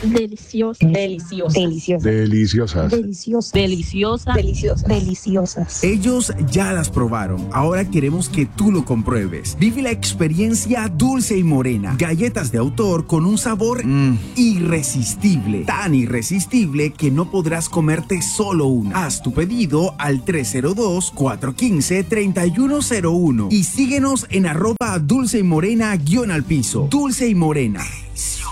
Deliciosas. Deliciosas. Deliciosas. Deliciosas. Deliciosas. Deliciosas. Deliciosas. Ellos ya las probaron. Ahora queremos que tú lo compruebes. Vive la experiencia Dulce y Morena. Galletas de autor con un sabor irresistible. Tan irresistible que no podrás comerte solo una. Haz tu pedido al 302-415-3101 y síguenos en @Dulce y Morena _ al piso. Dulce y Morena.